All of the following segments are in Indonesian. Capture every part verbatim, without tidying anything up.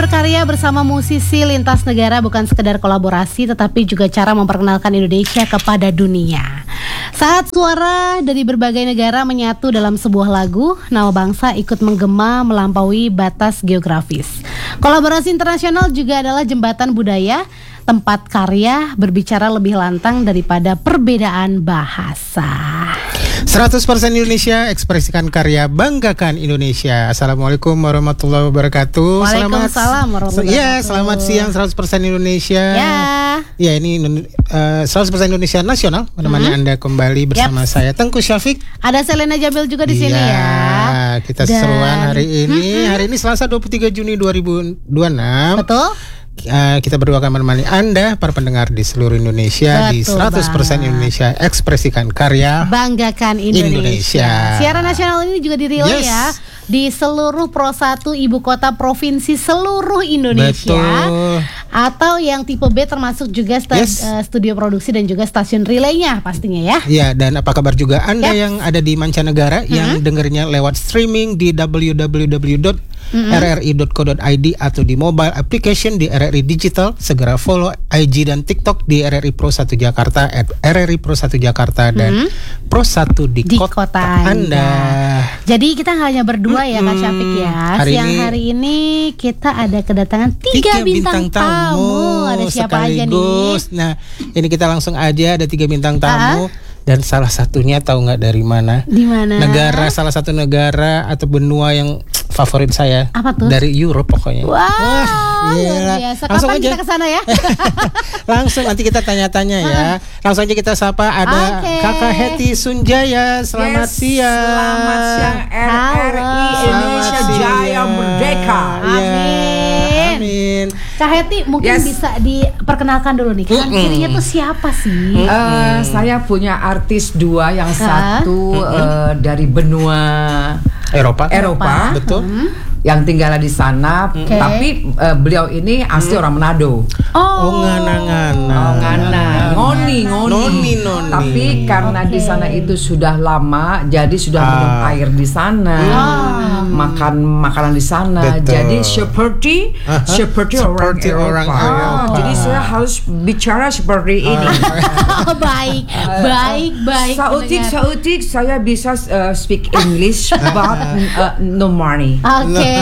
Berkarya bersama musisi lintas negara bukan sekedar kolaborasi, tetapi juga cara memperkenalkan Indonesia kepada dunia. Saat suara dari berbagai negara menyatu dalam sebuah lagu, nama bangsa ikut menggema melampaui batas geografis. Kolaborasi internasional juga adalah jembatan budaya, tempat karya berbicara lebih lantang daripada perbedaan bahasa. seratus persen Indonesia, ekspresikan karya, banggakan Indonesia. Assalamualaikum warahmatullahi wabarakatuh. Waalaikumsalam warahmatullahi wabarakatuh. Ya, selamat siang seratus persen Indonesia. Ya. Ya, ini uh, seratus persen Indonesia nasional menemani hmm. Anda kembali bersama yep. saya Tengku Syafiq. Ada Selena Jamil juga di sini ya. Ya, kita Dan... seruan hari ini. Hmm. Hari ini Selasa dua puluh tiga Juni dua ribu dua puluh enam. Betul. Uh, kita berdua akan menemani Anda, para pendengar di seluruh Indonesia. Betul, di seratus persen Indonesia, ekspresikan karya, banggakan Indonesia. Indonesia. Siaran nasional ini juga dirilai yes. ya di seluruh Pro satu ibu kota provinsi seluruh Indonesia. Betul. Atau yang tipe B termasuk juga sta- yes. uh, studio produksi dan juga stasiun relaynya pastinya ya. Ya, dan apa kabar juga Anda yep. yang ada di mancanegara mm-hmm. yang dengernya lewat streaming di w w w dot r r i dot co dot i d atau di mobile application di R R I Digital. Segera follow I G dan TikTok di R R I Pro satu Jakarta at R R I Pro satu Jakarta dan mm-hmm. Pro satu di, di kota, kota Anda. Anda. Jadi kita nggak hanya berdua mm-hmm. ya Kak Syafiq ya. Hari Siang ini, hari ini kita ada kedatangan tiga, tiga bintang, bintang tamu. Ada siapa aja nih? Nah, ini kita langsung aja ada tiga bintang tamu. Uh-huh. Dan salah satunya tahu nggak dari mana? Di mana? Negara, salah satu negara atau benua yang favorit saya. Apa tuh? Dari Europe pokoknya. Wow, wah, luar biasa. Langsung Kapan aja kita kesana ya? Langsung nanti kita tanya-tanya ya. Langsung aja kita sapa ada okay. Kakak Hetty Sunjaya. Selamat yes, siang. Selamat siang R R I Indonesia Jaya Merdeka. Amin. Amin. Kak Hetty mungkin yes. bisa diperkenalkan dulu nih. Kanan mm-hmm. kirinya tuh siapa sih? Uh, mm-hmm. Saya punya artis dua, yang satu uh, uh, dari benua Eropa, Eropa, betul. Hmm. Yang tinggal di sana, okay. tapi uh, beliau ini asli hmm. orang Manado. Oh, oh ngana-ngana. Oh, ngana. Ngoni, ngoni. Noni, noni. Tapi karena okay. di sana itu sudah lama, jadi sudah minum ah. air di sana, ah. makan makanan di sana. Betul. Jadi seperti uh-huh. seperti, seperti orang, orang Eropa. Eropa. Oh, jadi saya harus bicara seperti ini. Oh, baik, baik, baik. Sautik, sautik, saya bisa uh, speak English, but uh, no money. Oke. Okay.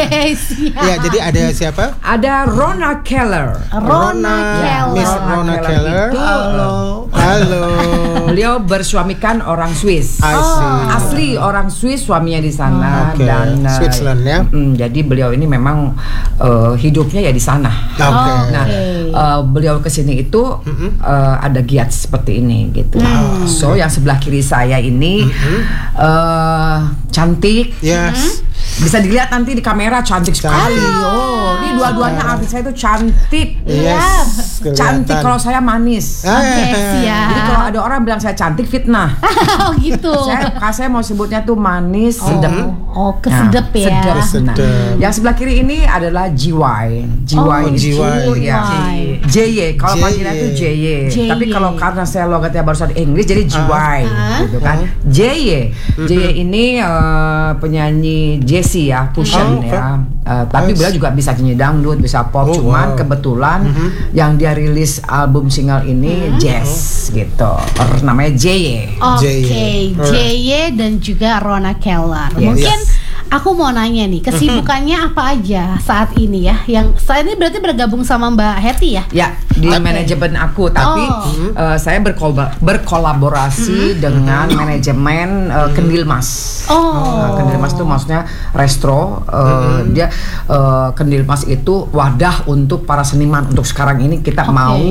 Ya, jadi ada siapa? Ada Rona Keller. Rona Keller. Miss Rona, Rona Keller. Itu, halo. Halo. Beliau bersuamikan orang Swiss. I see. Asli orang Swiss, suaminya di sana. Okay. Dan Switzerland ya. Mm, jadi beliau ini memang uh, hidupnya ya di sana. Okay. Oh, nah, okay. uh, beliau kesini itu mm-hmm. uh, ada giat seperti ini gitu. Mm. So yang sebelah kiri saya ini mm-hmm. uh, cantik. Yes. Mm-hmm. Bisa dilihat nanti di kamera, cantik sekali. Oh, ini dua-duanya artis saya itu cantik. Yes. Cantik kalau saya manis. Oke, okay, siap. Jadi kalau ada orang bilang saya cantik, fitnah. Oh gitu. Saya, saya mau sebutnya tuh manis, oh. sedap. Oh, kesedep nah, ya. Sedap. Nah, yang sebelah kiri ini adalah G Y. G Y oh, itu ya. J Y. Kalau panggilan itu J Y. Tapi kalau karena saya logatnya barusan Inggris jadi G Y, uh, gitu kan. Uh. J Y. J Y ini uh, penyanyi Jessie ya, fusion oh, okay. ya. Uh, tapi beliau juga bisa nyanyi dangdut, bisa pop. Oh, cuman wow. kebetulan mm-hmm. yang dia rilis album single ini mm-hmm. jazz gitu. Namanya J Y. Oke, okay. J Y dan juga Rona Keller. Yes. Mungkin aku mau nanya nih, kesibukannya apa aja saat ini ya? Yang saat ini berarti bergabung sama Mbak Hetty ya? Ya, di okay. manajemen aku. Tapi oh. uh, saya berkol- berkolaborasi hmm. dengan hmm. manajemen uh, Kendil Mas. Oh. Uh, Kendil Mas itu maksudnya restro. Uh, hmm. Dia uh, Kendil Mas itu wadah untuk para seniman. Untuk sekarang ini kita okay. mau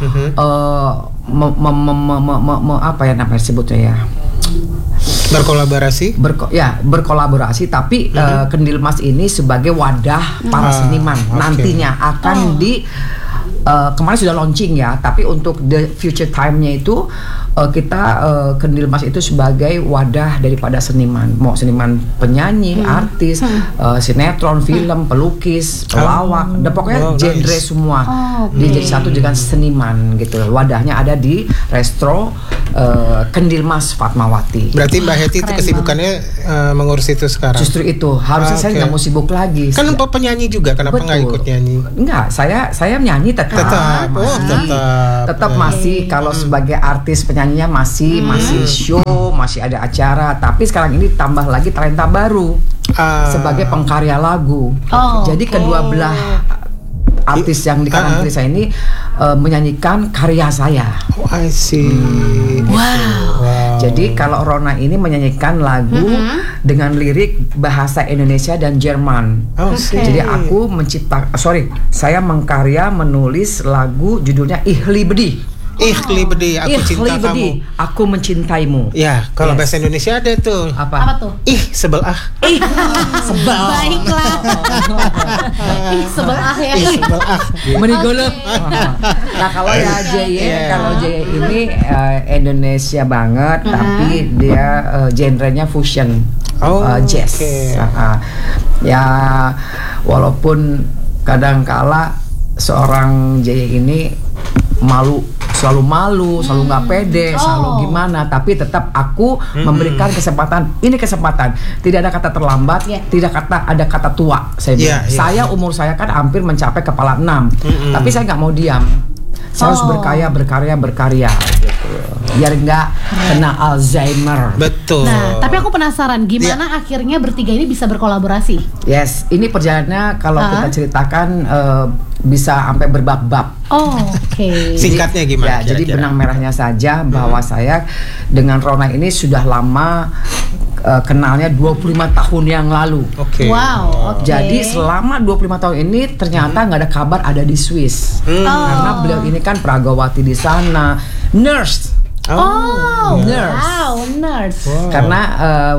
uh, me- me- me- me- me- me- apa ya namanya sebutnya ya? Berkolaborasi? Berko, ya berkolaborasi, tapi mm-hmm. uh, Kendil Mas ini sebagai wadah para uh, seniman okay. nantinya akan oh. di uh, kemarin sudah launching ya, tapi untuk the future time-nya itu uh, kita uh, Kendil Mas itu sebagai wadah daripada seniman, mau seniman penyanyi, hmm. artis, hmm. Uh, sinetron, film, pelukis, pelawak, oh. dan pokoknya oh, genre nice. semua oh, okay. dia jadi satu dengan seniman gitu. Wadahnya ada di Restro uh, Kendil Mas Fatmawati. Berarti Mbak Hetty itu kesibukannya uh, mengurus itu sekarang. Justru itu harusnya ah, saya nggak okay. mau sibuk lagi. Kan Mbak penyanyi juga, kenapa nggak ikut nyanyi? Enggak, saya saya menyanyi tetap. Tetap, masih, oh, tetap. Tetap okay. masih kalau hmm. sebagai artis penyanyinya masih hmm. masih show, masih ada acara. Tapi sekarang ini tambah lagi talenta baru ah. sebagai pengkarya lagu. Oh, Jadi okay. kedua belah artis yang di kanan kiri saya ini uh, menyanyikan karya saya. Oh, I see. Hmm. Wow. wow. Jadi kalau Rona ini menyanyikan lagu mm-hmm. dengan lirik bahasa Indonesia dan Jerman. Oh, okay. Jadi aku mencipta, sorry, saya mengkarya menulis lagu judulnya Ihli Bedi. Ihli Bedi, aku Ihli cinta Bedi, kamu. Aku mencintaimu. Ya, kalau yes. bahasa Indonesia ada tuh. Apa? Apa tuh? Ih, sebelah. Ih, sebelah. Baiklah. Ih, sebelah ya. Ih, sebelah. Menigolo. Nah, kalau ya J Y, yeah. kalau J Y ini uh, Indonesia banget, uh-huh. tapi dia uh, genrenya fusion, oh, uh, jazz. Okay. Uh-huh. Ya, walaupun kadangkala seorang J Y ini malu, selalu malu, selalu nggak pede, oh. selalu gimana, tapi tetap aku hmm. memberikan kesempatan. Ini kesempatan, tidak ada kata terlambat, yeah. tidak kata ada kata tua. Saya bilang, yeah, yeah. saya umur saya kan hampir mencapai kepala enam, hmm. tapi saya nggak mau diam. Saya oh. harus berkarya, berkarya, berkarya. Gitu. Biar nggak kena Alzheimer. Betul. Nah, tapi aku penasaran, gimana yeah. akhirnya bertiga ini bisa berkolaborasi? Yes, ini perjalanannya kalau uh. kita ceritakan uh, bisa sampai berbab-bab. Oh, oke. Okay. Singkatnya gimana? Ya, jadi benang merahnya saja bahwa hmm. saya dengan Rona ini sudah lama uh, kenalnya dua puluh lima tahun yang lalu. Oke. Okay. Wow. Okay. Jadi selama dua puluh lima tahun ini ternyata nggak hmm. ada kabar ada di Swiss. Hmm. Oh. Karena beliau ini kan pragawati di sana, nurse. Oh, oh nurse. Wow, nurse. Wow. Karena uh,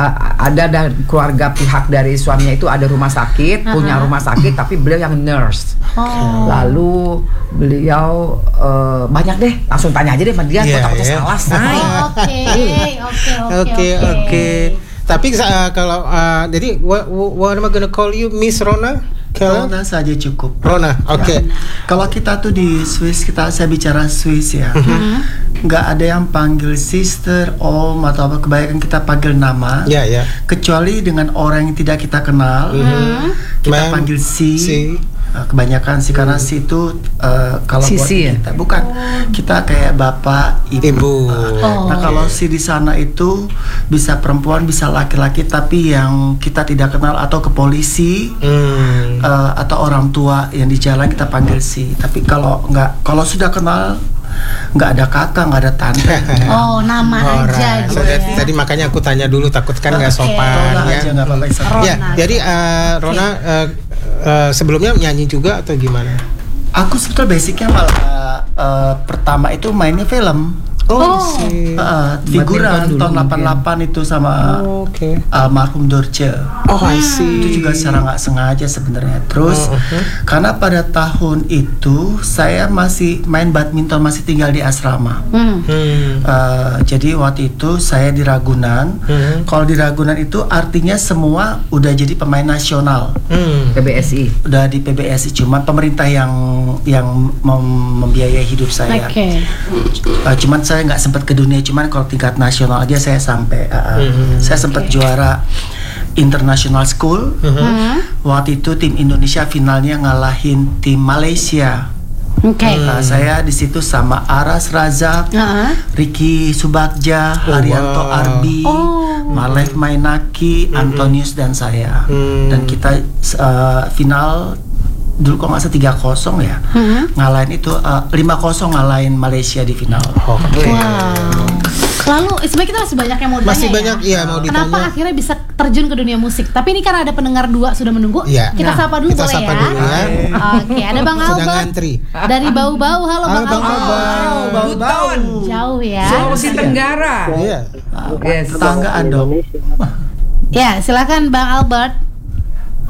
ada dan keluarga pihak dari suaminya itu ada rumah sakit, uh-huh. punya rumah sakit, tapi beliau yang nurse. Oh. Lalu beliau uh, banyak deh, langsung tanya aja deh sama dia, yeah, takutnya yeah. salah. Oke, oke, oke, oke. Tapi uh, kalau uh, jadi what, what am I gonna call you, Miss Rona? Rona saja cukup. Rona, oke. Okay. Ya. Kalau kita tuh di Swiss, kita saya bicara Swiss ya, nggak ada yang panggil sister, om atau apa. Kebanyakan kita panggil nama. Ya, yeah, ya. Yeah. Kecuali dengan orang yang tidak kita kenal, mm-hmm. kita Man, panggil si. si. Kebanyakan sih karena si itu uh, kalau buat ya? kita bukan kita kayak bapak ibu. ibu. Oh. Nah kalau si di sana itu bisa perempuan bisa laki-laki tapi yang kita tidak kenal atau ke polisi hmm. uh, atau orang tua yang di jalan kita panggil si. Tapi kalau nggak kalau sudah kenal nggak ada kakak, nggak ada tante. Oh, nama Alright. aja gitu so, ya. Tadi makanya aku tanya dulu, takut kan nggak okay. sopan Rona ya. Aja, gak apa-apa, ya, jadi uh, Rona okay. uh, uh, sebelumnya nyanyi juga atau gimana? Aku sebetulnya basicnya malah uh, pertama itu mainnya film. Oh, oh. Uh, figuran tahun delapan puluh delapan itu sama oh, okay. almarhum Dorce. Oh, I see. Itu juga secara nggak sengaja sebenarnya. Terus oh, okay. karena pada tahun itu saya masih main badminton, masih tinggal di asrama. Hmm. Hmm. Uh, jadi waktu itu saya di Ragunan. Hmm. Kalau di Ragunan itu artinya semua udah jadi pemain nasional. Hmm. P B S I. Udah di P B S I. Cuma pemerintah yang yang mem- membiayai hidup saya. Okay. Uh, cuman saya Saya nggak sempat ke dunia, cuman kalau tingkat nasional aja saya sampai. Uh, mm-hmm. Saya sempat okay. juara international school. Mm-hmm. Waktu itu tim Indonesia finalnya ngalahin tim Malaysia. Okay. Uh, saya di situ sama Aras Razak, uh-huh. Ricky Subagja, oh, Haryanto wow. Arbi, oh. Malev Mainaki, mm-hmm. Antonius dan saya. Mm. Dan kita uh, final dulu kok nggak salah tiga kosong ya, hmm. ngalahin itu uh, lima kosong ngalahin Malaysia di final. Oke. Okay. Wow. Lalu sebenarnya kita masih banyak yang mau ditanya. Masih banyak ya, ya mau ditanya. Kenapa akhirnya bisa terjun ke dunia musik? Tapi ini kan ada pendengar dua sudah menunggu. Ya. Kita nah, sapa dulu kita boleh sapa ya. Dulu ya. Oke, ada Bang Albert. Sudah ngantri. Dari Bau-Bau. Halo, Halo Bang, Bang Albert. Albert. Bau-Bau. Jauh ya. Sulawesi Tenggara. Iya. Oke, tetanggaan dong. Ya, silakan Bang Albert.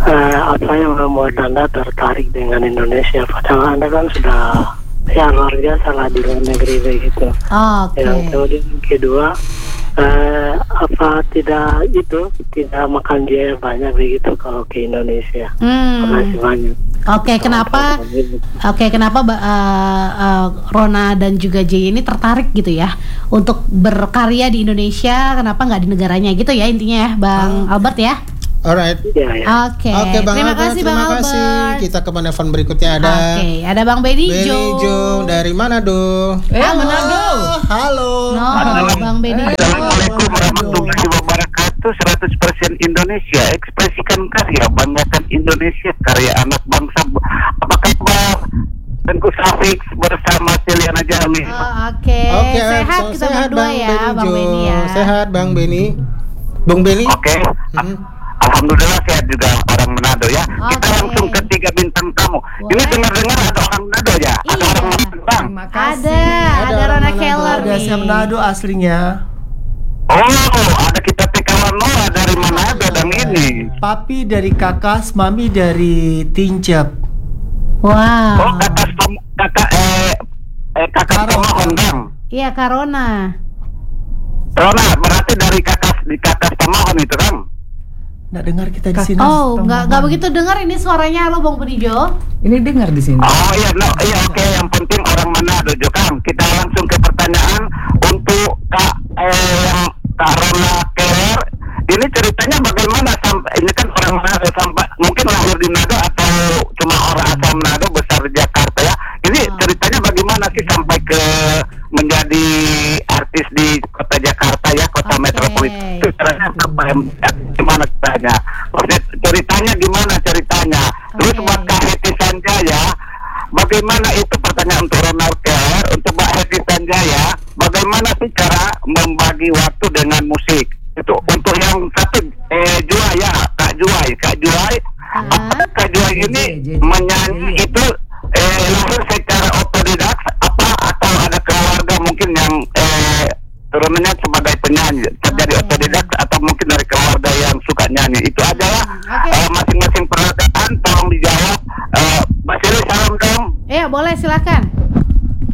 uh, apa yang membuat Anda tertarik dengan Indonesia? Padahal Anda kan sudah ya luar biasa lah di luar negeri begitu. Oh, oke. Okay. Yang kemudian kedua, uh, apa tidak itu tidak makan biaya banyak begitu kalau ke Indonesia? Hmm. Terima kasih banyak. Oke, okay, kenapa? Oke, okay, kenapa uh, uh, Rona dan juga J ini tertarik gitu ya untuk berkarya di Indonesia? Kenapa nggak di negaranya gitu ya intinya ya, Bang oh. Albert ya? Alright. Ya, ya. Oke. Okay. Oke, Bang terima Albert, kasih terima Bang kasih. Albert. Kita ke telepon berikutnya ada. Oke, okay. ada Bang Benny Jo. Benny Jo dari Manado. Eh, halo. Manado. Halo. No, halo. Bang Benny Jo. Assalamualaikum warahmatullahi wabarakatuh. seratus persen Indonesia, ekspresikan karya, banggakan Indonesia, karya anak bangsa. Apa kabar? Tengku Safik bersama Celiana Jami. Oh, Oke, okay. okay, sehat so, kita sehat, berdua Bang ya, Benny Bang Jo. Benny ya. Sehat, Bang Benny. Bang Benny. Oke. Okay. Hmm. Alhamdulillah sehat juga orang Manado ya. Okay. Kita langsung ke tiga bintang tamu. Boleh. Ini dengar-dengar ada orang Manado ya? Iya. Ada orang Manado, Bang? Terima kasih. Ada, ada, ada Rona Keller Ada nih. siapa Manado aslinya? Oh, ada kita T K Noah dari Manado dan ini. Papi dari Kakas, mami dari Tincep. Wow. Oh, kakak kakak eh eh kakak Pamohon, Bang. Iya, Karona. Rona, berarti dari kakak di kakak Pamohon itu, Bang. Nggak dengar kita di sini. Oh, nggak nggak begitu dengar ini suaranya. Halo Bang Benny Jo. Ini dengar di sini. Oh iya, no, iya oke. Okay. Yang penting orang Manado juga kan. Kita langsung ke pertanyaan untuk Kak eh, Kak Rona Keller. Ini ceritanya bagaimana sampai ini kan orang Manado sampai mungkin lahir di Manado atau cuma orang asal Manado besar di Jakarta ya. Ini ceritanya bagaimana sih sampai ke menjadi artis di kota Jakarta ya, kota okay. metropolitan. Itu caranya gimana ceritanya? Ceritanya gimana ceritanya? Okay. Terus buat Kak Heti Sanjaya, bagaimana itu pertanyaan untuk Ronald Keller, untuk Mbak Heti Sanjaya, bagaimana sih cara membagi waktu dengan musik? Itu untuk yang satu eh Juai ya, Kak Juai, Kak Juai, uh-huh. Kak Juai ini J, J, J, menyanyi J, J. itu eh lahir secara otodidak apa atau ada keluarga mungkin yang eh turunannya sebagai penyanyi terjadi okay. otodidak atau mungkin dari keluarga yang suka nyanyi itu adalah okay. eh, masing-masing perkataan tolong dijawab. eh, Mbak Siri salam dong. Iya boleh silakan.